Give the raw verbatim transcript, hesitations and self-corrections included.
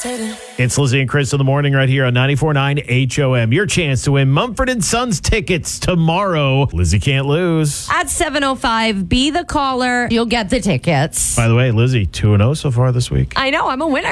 It's Lizzie and Chris in the morning right here on ninety-four point nine H O M. Your chance to win Mumford and Sons tickets tomorrow. Lizzie can't lose. At seven oh five, be the caller. You'll get the tickets. By the way, Lizzie, two and oh so far this week. I know, I'm a winner.